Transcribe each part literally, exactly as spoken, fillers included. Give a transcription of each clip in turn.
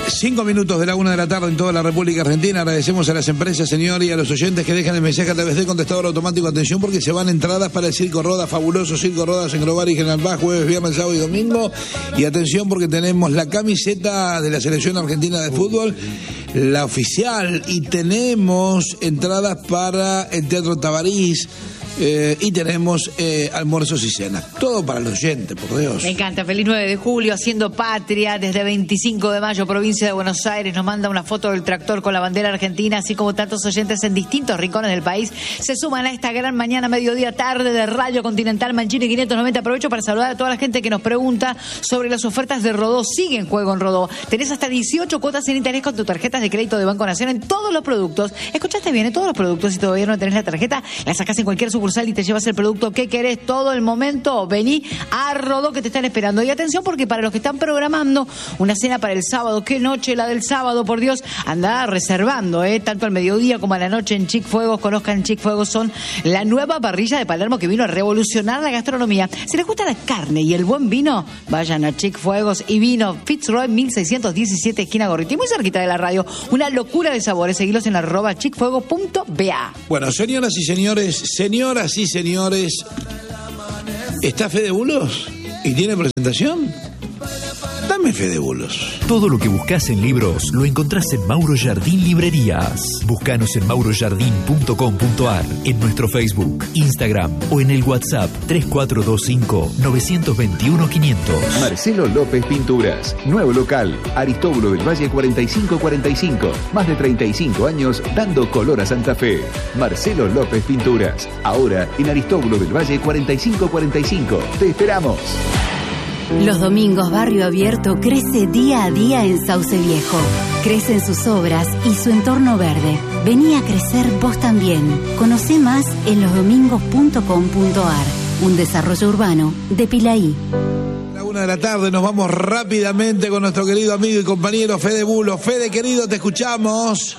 Cinco minutos de la una de la tarde en toda la República Argentina. Agradecemos a las empresas, señor, y a los oyentes que dejan el mensaje a través del contestador automático. Atención, porque se van entradas para el Circo Roda, fabuloso Circo Rodas en Global y General Paz, jueves, viernes, sábado y domingo. Y atención, porque tenemos la camiseta de la selección argentina de fútbol, la oficial, y tenemos entradas para el Teatro Tabarís. Eh, y tenemos eh, almuerzos y cenas. Todo para los oyentes, por Dios. Me encanta. Feliz nueve de julio, haciendo patria. Desde veinticinco de mayo, provincia de Buenos Aires, nos manda una foto del tractor con la bandera argentina, así como tantos oyentes en distintos rincones del país se suman a esta gran mañana, mediodía, tarde de Radio Continental Mancini quinientos noventa. Aprovecho para saludar a toda la gente que nos pregunta sobre las ofertas de Rodó. Sigue en juego en Rodó. Tenés hasta dieciocho cuotas sin interés con tus tarjetas de crédito de Banco Nación en todos los productos. Escuchaste bien, en todos los productos. Si todavía no tenés la tarjeta, la sacás en cualquier sucursal y te llevas el producto que querés todo el momento. Vení a Rodó, que te están esperando. Y atención, porque para los que están programando una cena para el sábado, qué noche la del sábado, por Dios, anda reservando, ¿eh? Tanto al mediodía como a la noche en Chic Fuegos. Conozcan Chic Fuegos, son la nueva parrilla de Palermo que vino a revolucionar la gastronomía. Si les gusta la carne y el buen vino, vayan a Chic Fuegos y Vino Fitzroy mil seiscientos diecisiete, esquina Gorriti, muy cerquita de la radio. Una locura de sabores. Seguilos en arroba chicfuegos punto ba. Bueno, señoras y señores, señoras y señores, ¿está Fede Bulos? ¿Y tiene presentación? Dame Fede Bulos. Todo lo que buscas en libros lo encontrás en Mauro Jardín Librerías. Búscanos en mauro jardín punto com punto ar, en nuestro Facebook, Instagram o en el WhatsApp tres cuatro dos cinco, nueve dos uno, quinientos. Marcelo López Pinturas. Nuevo local. Aristóbulo del Valle cuarenta y cinco cuarenta y cinco. Más de treinta y cinco años dando color a Santa Fe. Marcelo López Pinturas. Ahora en Aristóbulo del Valle cuarenta y cinco cuarenta y cinco. Te esperamos. Los domingos Barrio Abierto crece día a día en Sauce Viejo. Crecen sus obras y su entorno verde. Vení a crecer vos también. Conocé más en los domingos punto com punto ar. Un desarrollo urbano de Pilaí. A la una de la tarde nos vamos rápidamente con nuestro querido amigo y compañero Fede Bulos. Fede, querido, te escuchamos.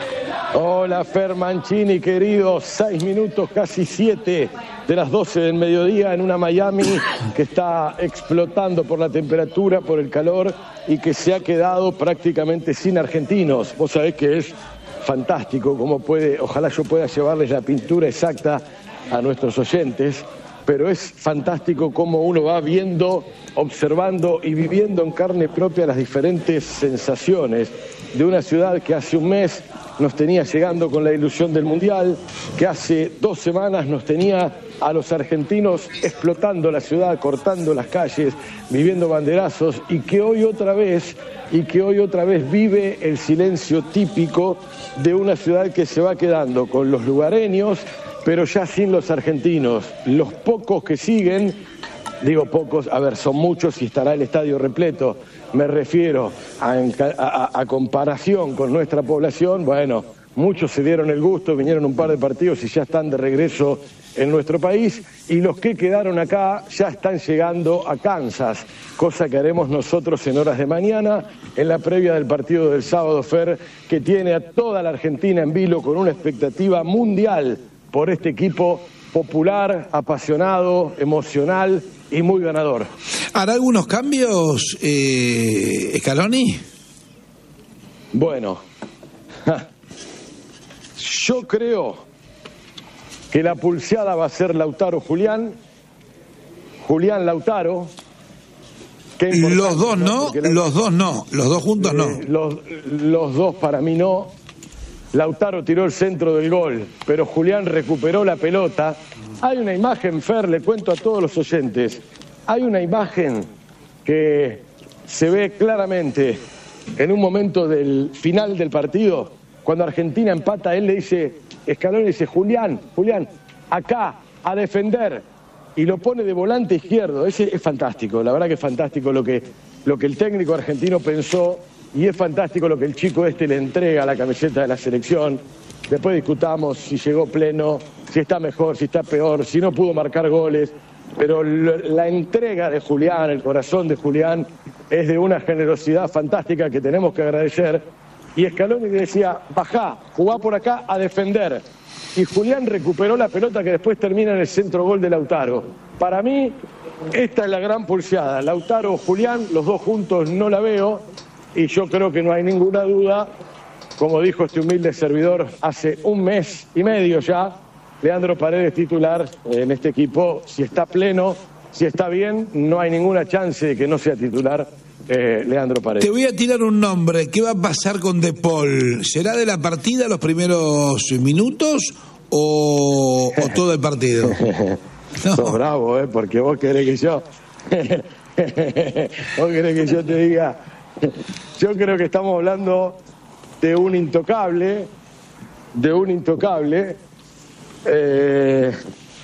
Hola, Fer Mancini, querido. Seis minutos, casi siete de las doce del mediodía en una Miami que está explotando por la temperatura, por el calor y que se ha quedado prácticamente sin argentinos. Vos sabés que es fantástico cómo puede, ojalá yo pueda llevarles la pintura exacta a nuestros oyentes, pero es fantástico cómo uno va viendo, observando y viviendo en carne propia las diferentes sensaciones de una ciudad que hace un mes nos tenía llegando con la ilusión del Mundial, que hace dos semanas nos tenía a los argentinos explotando la ciudad, cortando las calles, viviendo banderazos, y que hoy otra vez, y que hoy otra vez vive el silencio típico de una ciudad que se va quedando con los lugareños, pero ya sin los argentinos. Los pocos que siguen, digo pocos, a ver, son muchos y estará el estadio repleto, me refiero a, a, a comparación con nuestra población, bueno, muchos se dieron el gusto, vinieron un par de partidos y ya están de regreso en nuestro país, y los que quedaron acá ya están llegando a Kansas, cosa que haremos nosotros en horas de mañana, en la previa del partido del sábado, Fer, que tiene a toda la Argentina en vilo con una expectativa mundial por este equipo popular, apasionado, emocional y muy ganador. ¿Hará algunos cambios, eh, Scaloni? Bueno, yo creo que la pulseada va a ser Lautaro Julián, Julián Lautaro. Los dos no, la... los dos no, los dos juntos no. Eh, los, los dos para mí no. Lautaro tiró el centro del gol, pero Julián recuperó la pelota. Hay una imagen, Fer, le cuento a todos los oyentes, hay una imagen que se ve claramente en un momento del final del partido, cuando Argentina empata, él le dice, Scaloni dice, Julián, Julián, acá, a defender, y lo pone de volante izquierdo. Ese es fantástico, la verdad que es fantástico lo que, lo que el técnico argentino pensó, y es fantástico lo que el chico este le entrega a la camiseta de la selección. Después discutamos si llegó pleno, si está mejor, si está peor, si no pudo marcar goles, pero la entrega de Julián, el corazón de Julián, es de una generosidad fantástica que tenemos que agradecer. Y Scaloni le decía, bajá, jugá por acá a defender. Y Julián recuperó la pelota que después termina en el centro gol de Lautaro. Para mí, esta es la gran pulseada. Lautaro, Julián, los dos juntos no la veo. y yo creo que no hay ninguna duda, como dijo este humilde servidor hace un mes y medio ya, Leandro Paredes titular en este equipo. Si está pleno, si está bien, no hay ninguna chance de que no sea titular eh, Leandro Paredes. Te voy a tirar un nombre. ¿Qué va a pasar con De Paul? ¿Será de la partida los primeros minutos o, o todo el partido? No. Sos bravo, ¿eh? Porque vos querés que yo... vos querés que yo te diga... Yo creo que estamos hablando de un intocable, de un intocable... Eh,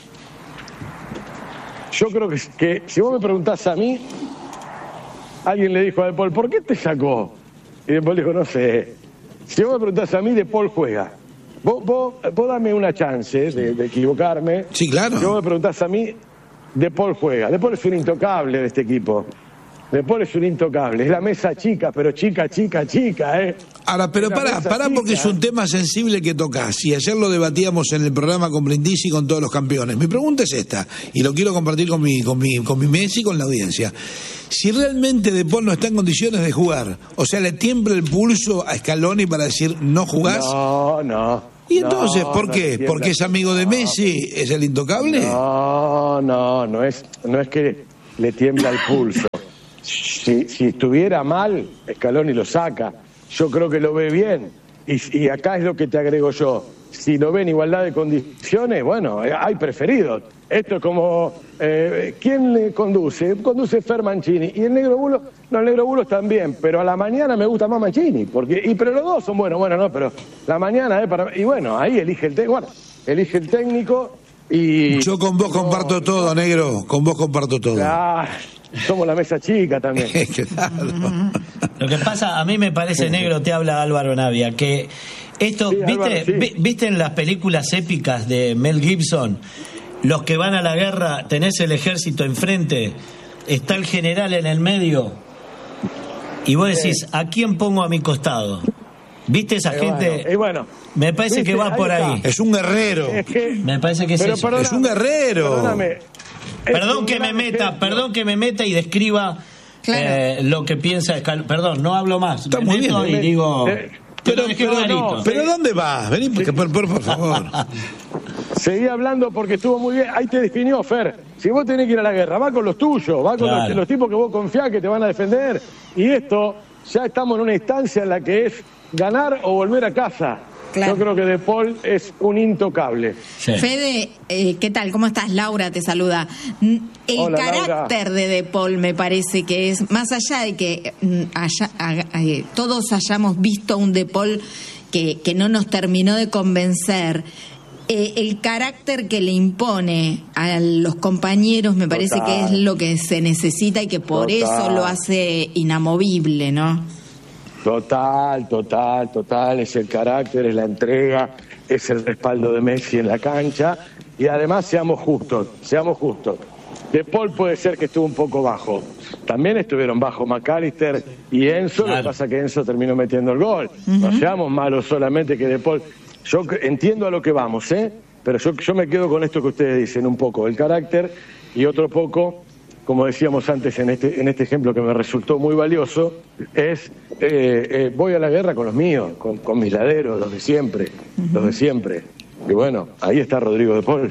yo creo que, que si vos me preguntás a mí, alguien le dijo a De Paul, ¿por qué te sacó? Y De Paul dijo, no sé. Si vos me preguntás a mí, De Paul juega. Vos, vos, vos dame una chance de, de equivocarme. Sí, claro. Si vos me preguntás a mí, De Paul juega. De Paul es un intocable de este equipo. De Paul es un intocable. Es la mesa chica, pero chica, chica, chica, ¿eh? Ahora, pero pará, pará porque es un tema sensible que tocás. Y ayer lo debatíamos en el programa con Brindisi y con todos los campeones. Mi pregunta es esta, y lo quiero compartir con mi, con mi, con mi Messi y con la audiencia. Si realmente De Paul no está en condiciones de jugar, o sea, le tiembla el pulso a Scaloni para decir no jugás. No, no. ¿Y entonces no, por qué? No ¿Porque es amigo de Messi? ¿Es el intocable? No, no, no es, no es que le tiembla el pulso. Si, si estuviera mal, Scaloni lo saca. Yo creo que lo ve bien. Y, y acá es lo que te agrego yo. Si lo ve en igualdad de condiciones, bueno, hay preferidos. Esto es como, eh, ¿quién le conduce? Conduce Fer Mancini. Y el Negro Bulos, no, el Negro Bulos también, pero a la mañana me gusta más Mancini. Porque, y, pero los dos son buenos, bueno, no, pero la mañana es para... Y bueno, ahí elige el técnico, bueno, elige el técnico y... Yo con vos comparto no, todo, Negro, con vos comparto todo. Claro. Somos la mesa chica también. Claro. Lo que pasa, a mí me parece, Negro, te habla Álvaro Navia, que esto, sí, ¿viste, Álvaro, sí. ¿viste en las películas épicas de Mel Gibson? Los que van a la guerra, tenés el ejército enfrente, está el general en el medio, y vos decís, ¿a quién pongo a mi costado? ¿Viste esa eh, gente? Bueno, eh, bueno, me parece ¿viste? que va Ahí por está. ahí. Es un guerrero. Es que, me parece que es eso. Perdóname, es un guerrero. Perdóname. Perdón que me meta, ejemplo. perdón que me meta y describa claro. eh, lo que piensa Escal... Perdón, no hablo más. Está me muy meto bien. y digo... Eh, pero, pero, pero, no, pero ¿dónde vas? Vení, por, por, por, por favor. Seguí hablando porque estuvo muy bien. Ahí te definió, Fer. Si vos tenés que ir a la guerra, va con los tuyos, va con claro. los, los tipos que vos confiás que te van a defender. Y esto, ya estamos en una instancia en la que es ganar o volver a casa. Claro. Yo creo que De Paul es un intocable. Sí. Fede, eh, ¿qué tal? ¿Cómo estás? Laura te saluda. El Hola, carácter Laura. de De Paul me parece que es, más allá de que haya, haya, todos hayamos visto un De Paul que, que no nos terminó de convencer, eh, el carácter que le impone a los compañeros me parece Total. que es lo que se necesita y que por Total. eso lo hace inamovible, ¿no? Total, total, total, es el carácter, es la entrega, es el respaldo de Messi en la cancha y además seamos justos, seamos justos. De Paul puede ser que estuvo un poco bajo, también estuvieron bajo McAllister y Enzo, claro. Lo que pasa es que Enzo terminó metiendo el gol, uh-huh. No seamos malos solamente que De Paul, yo entiendo a lo que vamos, ¿eh? Pero yo, yo me quedo con esto que ustedes dicen, un poco el carácter y otro poco... como decíamos antes en este en este ejemplo que me resultó muy valioso, es eh, eh, voy a la guerra con los míos, con, con mis laderos, los de siempre, uh-huh. los de siempre. Y bueno, ahí está Rodrigo De Paul.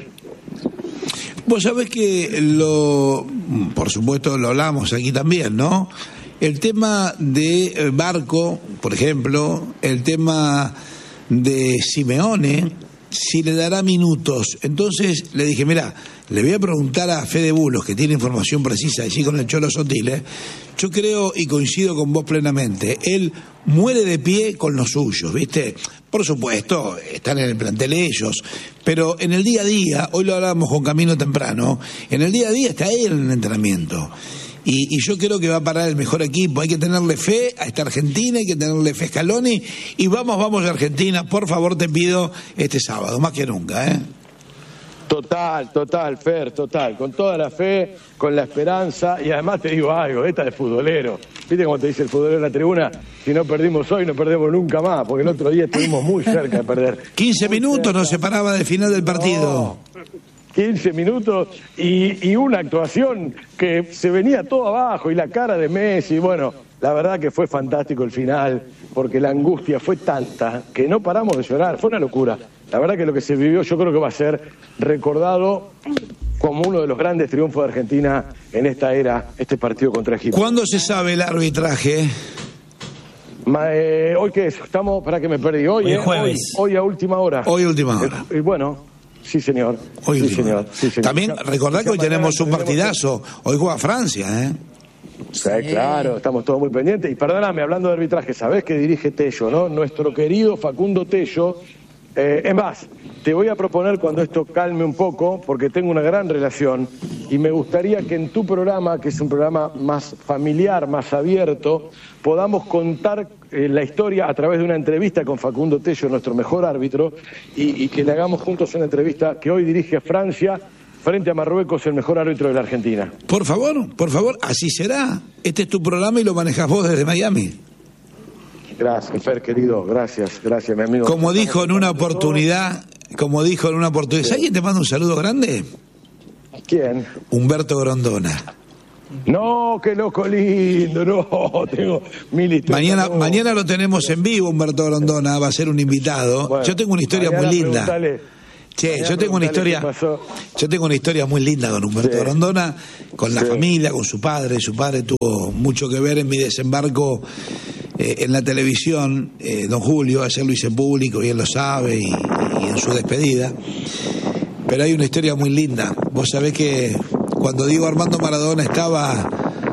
Vos sabés que lo, por supuesto lo hablamos aquí también, ¿no? El tema de Barco, por ejemplo, el tema de Simeone, si le dará minutos. Entonces le dije, mira, le voy a preguntar a Fede Bulos, que tiene información precisa, y sí con el Cholo Sotile. Yo creo y coincido con vos plenamente. Él muere de pie con los suyos, ¿viste? Por supuesto, están en el plantel ellos, pero en el día a día, hoy lo hablábamos con Camino temprano, en el día a día está él en el entrenamiento. Y, y yo creo que va a parar el mejor equipo. Hay que tenerle fe a esta Argentina, hay que tenerle fe a Scaloni. Y vamos, vamos a Argentina, por favor te pido, este sábado, más que nunca, ¿eh? Total, total, Fer, total. Con toda la fe, con la esperanza. Y además te digo algo, esta de futbolero. ¿Viste cómo te dice el futbolero en la tribuna? Si no perdimos hoy, no perdemos nunca más. Porque el otro día estuvimos muy cerca de perder. quince muy minutos cerca. Nos separaba del final del partido. No. quince minutos y, y una actuación que se venía todo abajo y la cara de Messi, bueno, La verdad que fue fantástico el final, porque la angustia fue tanta que no paramos de llorar, fue una locura. La verdad que lo que se vivió yo creo que va a ser recordado como uno de los grandes triunfos de Argentina en esta era, este partido contra Egipto. ¿Cuándo se sabe el arbitraje? Ma, eh, ¿Hoy qué es? Estamos, para que me perdí. Hoy, hoy eh, jueves. Hoy, hoy a última hora. Hoy a última hora. Y eh, bueno, sí señor. Hoy sí, señor. sí señor. También recordad que hoy tenemos un partidazo. Hoy juega Francia, ¿eh? Sí, claro, estamos todos muy pendientes. Y perdóname, hablando de arbitraje, ¿sabés que dirige Tello, no? Nuestro querido Facundo Tello. Eh, es más, te voy a proponer cuando esto calme un poco, porque tengo una gran relación, y me gustaría que en tu programa, que es un programa más familiar, más abierto, podamos contar eh, la historia a través de una entrevista con Facundo Tello, nuestro mejor árbitro, y, y que le hagamos juntos una entrevista que hoy dirige a Francia, frente a Marruecos, el mejor árbitro de la Argentina. Por favor, por favor, así será. Este es tu programa y lo manejas vos desde Miami. Gracias, Fer, querido, gracias, gracias, mi amigo. Como dijo en una oportunidad, como dijo en una oportunidad, ¿alguien te manda un saludo grande? ¿Quién? Humberto Grondona. No, qué loco lindo, no, tengo mil historias. Mañana, no. mañana lo tenemos en vivo, Humberto Grondona, va a ser un invitado. Bueno, yo tengo una historia muy linda. Che, yo tengo una historia, yo tengo una historia muy linda con Humberto sí. Grondona, con la sí. familia, con su padre. Su padre tuvo mucho que ver en mi desembarco eh, en la televisión, eh, don Julio, ayer lo hice público y él lo sabe, y, y en su despedida. Pero hay una historia muy linda. Vos sabés que cuando Diego Armando Maradona estaba...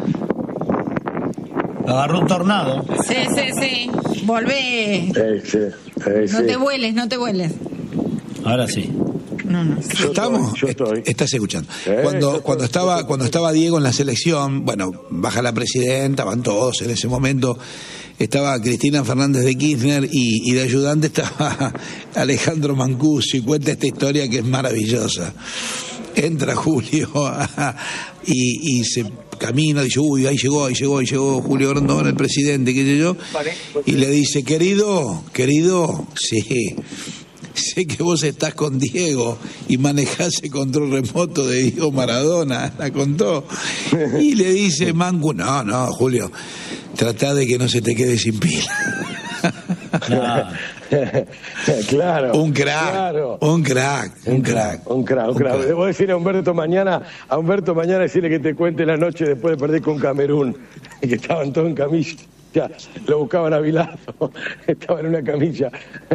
Agarró un tornado. Sí, sí, sí. Volvé. Eh, sí, eh, no sí. te vueles, no te vueles. Ahora sí. No, no. Yo ¿Estamos? Estoy, yo estoy. Estás escuchando. Eh, cuando estoy, cuando estaba estoy. cuando estaba Diego en la selección, bueno, baja la presidenta, van todos en ese momento. Estaba Cristina Fernández de Kirchner y, y de ayudante estaba Alejandro Mancuso, y cuenta esta historia que es maravillosa. Entra Julio y, y se camina, dice, uy, ahí llegó, ahí llegó, ahí llegó Julio Grondona, el presidente, qué sé yo, y le dice, querido, querido, sí, sé que vos estás con Diego y manejás el control remoto de Diego Maradona, la contó. Y le dice Mancu, no, no, Julio, tratá de que no se te quede sin pila. No. Claro. Un crack, claro. un crack, un crack. Un crack, un crack. Debo decir a Humberto mañana, a Humberto mañana decirle que te cuente la noche después de perder con Camerún, y que estaban todos en camilla. Ya, lo buscaban a Bilardo, estaba en una camilla.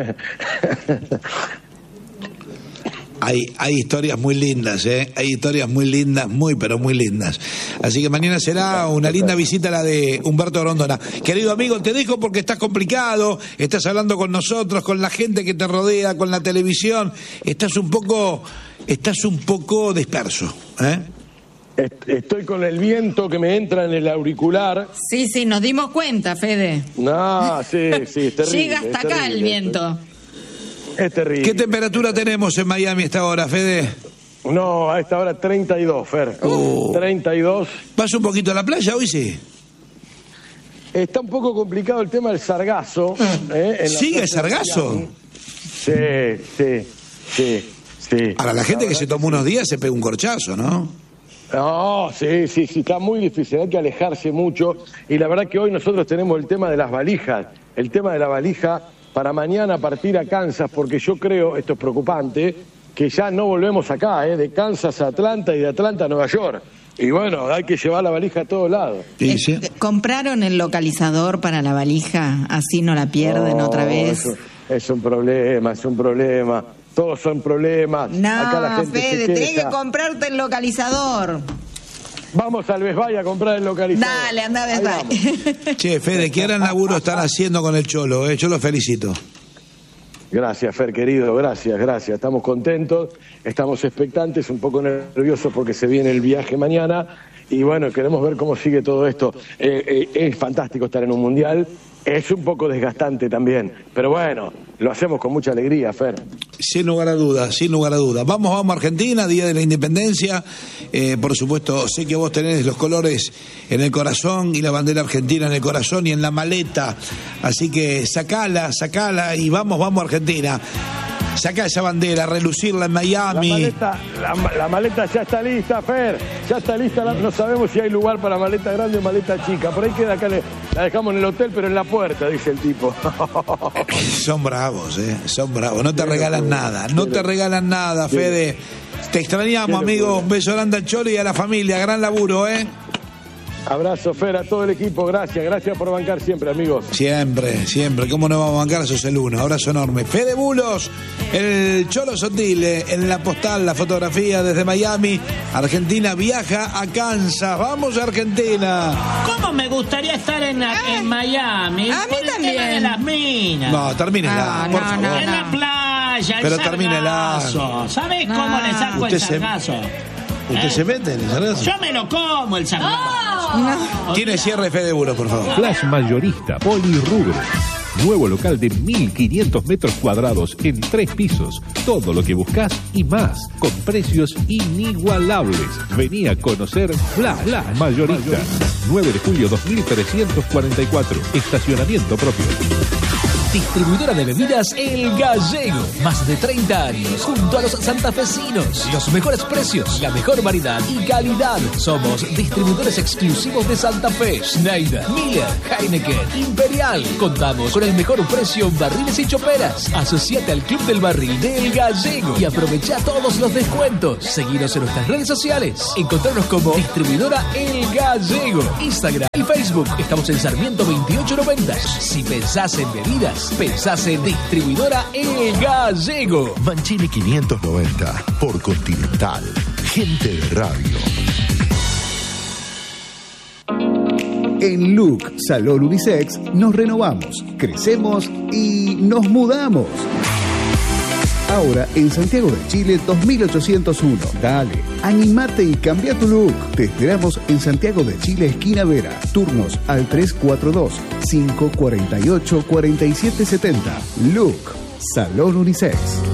Hay, hay historias muy lindas, ¿eh? Hay historias muy lindas, muy, pero muy lindas. Así que mañana será una linda visita la de Humberto Grondona. Querido amigo, te dejo porque estás complicado, estás hablando con nosotros, con la gente que te rodea, con la televisión. Estás un poco, estás un poco disperso, ¿eh? Estoy con el viento que me entra en el auricular. Sí, sí, nos dimos cuenta, Fede. No, sí, sí, es terrible. Llega hasta es acá terrible, el viento. Es terrible. ¿Qué temperatura tenemos en Miami a esta hora, Fede? No, a esta hora treinta y dos, Fer. Oh. treinta y dos. ¿Vas un poquito a la playa hoy, sí? Está un poco complicado el tema del sargazo. ¿eh? En la ¿Sigue el playa de sargazo? Miami. Sí, sí, sí, sí. Para la gente La que se tomó unos días se pega un corchazo, ¿no? No, sí, sí, sí, está muy difícil, hay que alejarse mucho. Y la verdad que hoy nosotros tenemos el tema de las valijas, el tema de la valija para mañana partir a Kansas, porque yo creo, esto es preocupante, que ya no volvemos acá, ¿eh? De Kansas a Atlanta y de Atlanta a Nueva York. Y bueno, hay que llevar la valija a todos lados. Sí, sí. Eh, ¿Compraron el localizador para la valija? Así no la pierden No, otra vez. Es, es un problema, es un problema. Todos son problemas. No, Acá la gente Fede, se tenés queja. que comprarte el localizador. Vamos al Best Buy a comprar el localizador. Dale, anda a Best Ahí Buy. Che, Fede, qué gran laburo están haciendo con el Cholo, ¿eh? Yo los felicito. Gracias, Fer, querido, gracias, gracias. Estamos contentos, estamos expectantes, un poco nerviosos porque se viene el viaje mañana y bueno, queremos ver cómo sigue todo esto. Eh, eh, es fantástico estar en un mundial, es un poco desgastante también, pero bueno, lo hacemos con mucha alegría, Fer. Sin lugar a dudas, sin lugar a dudas. Vamos, vamos a Argentina, Día de la Independencia. Eh, por supuesto, sé que vos tenés los colores en el corazón y la bandera argentina en el corazón y en la maleta. Así que sacala, sacala y vamos, vamos a Argentina. Saca esa bandera, relucirla en Miami. La maleta, la, la maleta ya está lista, Fer. Ya está lista. La, no sabemos si hay lugar para maleta grande o maleta chica. Por ahí queda acá, le, la dejamos en el hotel, pero en la puerta, dice el tipo. Son bravos, ¿eh? Son bravos. No te regalan nada. No te regalan nada, Fede. Te extrañamos, amigo. Un beso grande al Cholo y a la familia. Gran laburo, ¿eh? Abrazo, Fer, a todo el equipo. Gracias, gracias por bancar siempre, amigos. Siempre, siempre. ¿Cómo no vamos a bancar? Sos el uno. Abrazo enorme. Fede Bulos, el Cholo Sotile, en la postal, la fotografía desde Miami. Argentina viaja a Kansas. Vamos a Argentina. ¿Cómo me gustaría estar en, la, en Miami? A mí por el también. tema de las minas. No, termínela, No, por no, favor. no, En no. la playa, Pero el termínela. sargazo. ¿Sabés No. cómo le saco el Usted se- sargazo? ¿Usted ¿Eh? se mete en el sargazo? Yo me lo como el sargazo. Tiene cierre Fede Bulos, por favor. Flash Mayorista Polirrubro. Nuevo local de mil quinientos metros cuadrados en tres pisos. Todo lo que buscas y más, con precios inigualables. Vení a conocer Flash, Flash Mayorista. nueve de julio dos mil trescientos cuarenta y cuatro. Estacionamiento propio. Distribuidora de bebidas El Gallego. Más de treinta años junto a los santafesinos. Los mejores precios, la mejor variedad y calidad. Somos distribuidores exclusivos de Santa Fe, Schneider, Miller, Heineken, Imperial. Contamos con el mejor precio en barriles y choperas. Asociate al Club del Barril de El Gallego y aprovecha todos los descuentos. Seguinos en nuestras redes sociales. Encontrarnos como Distribuidora El Gallego. Instagram y Facebook. Estamos en Sarmiento veintiocho noventa. Si pensás en bebidas, pensás en Distribuidora El Gallego. Mancini quinientos noventa por Continental. Gente de radio. En Look Salón Unisex nos renovamos, crecemos y nos mudamos. Ahora en Santiago de Chile dos mil ochocientos uno. Dale, animate y cambia tu look. Te esperamos en Santiago de Chile, esquina Vera. Turnos al tres cuatro dos, cinco cuatro ocho, cuatro siete siete cero. Look Salón Unisex.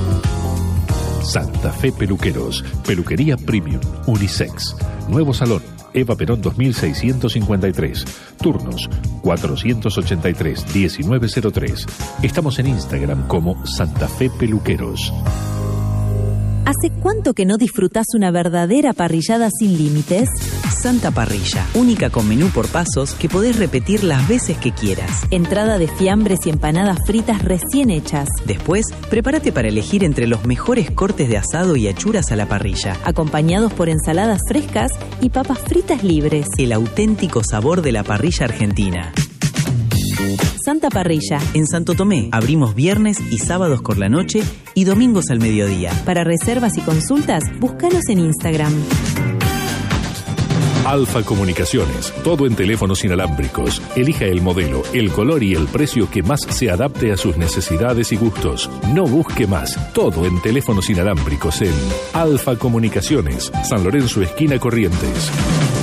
Santa Fe Peluqueros. Peluquería Premium Unisex. Nuevo salón. Eva Perón dos mil seiscientos cincuenta y tres. Turnos cuatrocientos ochenta y tres, diecinueve cero tres. Estamos en Instagram como Santa Fe Peluqueros. ¿Hace cuánto que no disfrutás una verdadera parrillada sin límites? Santa Parrilla, única con menú por pasos que podés repetir las veces que quieras. Entrada de fiambres y empanadas fritas recién hechas. Después, prepárate para elegir entre los mejores cortes de asado y achuras a la parrilla, acompañados por ensaladas frescas y papas fritas libres. El auténtico sabor de la parrilla argentina. Santa Parrilla. En Santo Tomé, abrimos viernes y sábados por la noche y domingos al mediodía. Para reservas y consultas, búscanos en Instagram. Alfa Comunicaciones, todo en teléfonos inalámbricos. Elija el modelo, el color y el precio que más se adapte a sus necesidades y gustos. No busque más, todo en teléfonos inalámbricos en Alfa Comunicaciones, San Lorenzo, esquina Corrientes.